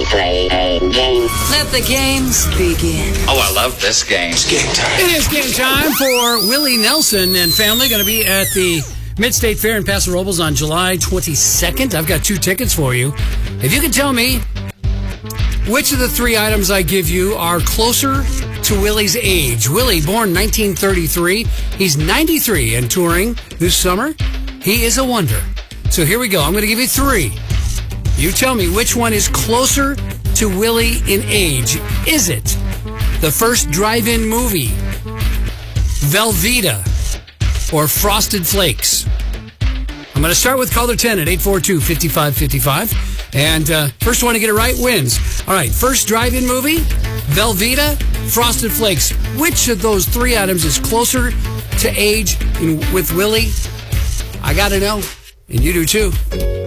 play a game. Let the games begin. Oh, I love this game. It's game time. It is game time for Willie Nelson and family. Going to be at the Mid-State Fair in Paso Robles on July 22nd. I've got 2 tickets for you. If you can tell me which of the 3 items I give you are closer to Willie's age. Willie, born 1933. He's 93 and touring this summer. He is a wonder. So here we go. I'm going to give you 3. You tell me which one is closer to Willie in age. Is it the first drive-in movie, Velveeta, or Frosted Flakes? I'm going to start with caller 10 at 842-5555. And first one to get it right wins. All right, first drive-in movie, Velveeta, Frosted Flakes. Which of those 3 items is closer to age with Willie? I got to know, and you do too.